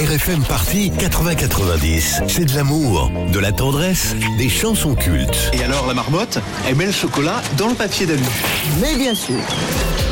RFM Party 80-90. C'est de l'amour, de la tendresse, des chansons cultes. Et alors la marmotte, elle met le chocolat dans le papier d'alu. Mais bien sûr.